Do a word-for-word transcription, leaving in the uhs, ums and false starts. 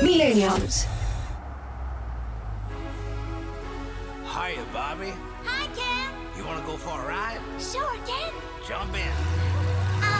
Millennials. Hiya, Bobby. Hi, Ken. You want to go for a ride? Sure, Ken. Jump in.